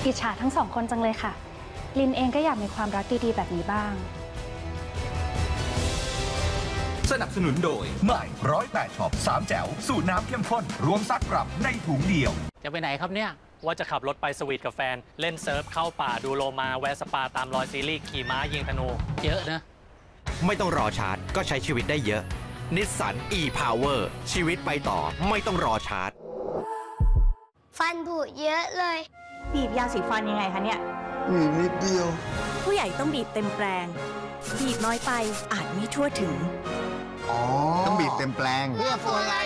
อิจฉาทั้งสองคนจังเลยค่ะลินเองก็อยากมีความรักดีๆแบบนี้บ้างสนับสนุนโดยใหม่108ช็อป3แจ๋วสูตรน้ำเข้มข้นรวมซักปรับในถุงเดียวจะไปไหนครับเนี่ยว่าจะขับรถไปสวีทกับแฟนเล่นเซิร์ฟเข้าป่าดูโลมาแวะสปาตามรอยซีรีส์ขี่ม้ายิงธนูเยอะนะไม่ต้องรอชาร์จก็ใช้ชีวิตได้เยอะนิสสัน e-power ชีวิตไปต่อไม่ต้องรอชาร์จฟันผุเยอะเลยบีบยาสีฟันยังไงคะเนี่ยบีบนิดเดียวผู้ใหญ่ต้องบีบเต็มแปลงบีบน้อยไปอาจไม่ทั่วถึงต้องบีบเต็มแปลงเพื่อฟลูออไรด์